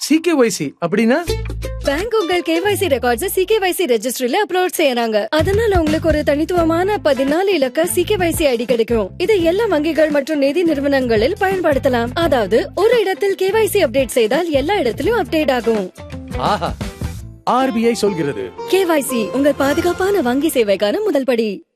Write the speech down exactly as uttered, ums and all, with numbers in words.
CKYC அப்படின்னா bank உங்கள் KYC records CKYC ரெஜிஸ்ட்ரியில upload செய்யறாங்க. அதனால உங்களுக்கு ஒரு தனித்துவமான பதினாலு இலக்க சிகேவைசி ஐடி கிடைக்கும். இதை எல்லா வங்கிகள் மற்றும் நிதி நிறுவனங்களில் பயன்படுத்தலாம். அதாவது ஒரு இடத்தில் கேவைசி அப்டேட் செய்தால் எல்லா இடத்திலும் அப்டேட் ஆகும். ஆஹா, ஆர்பிஐ சொல்கிறது கேவைசி உங்கள் பாதுகாப்பான வங்கி சேவைக்கான முதல் படி.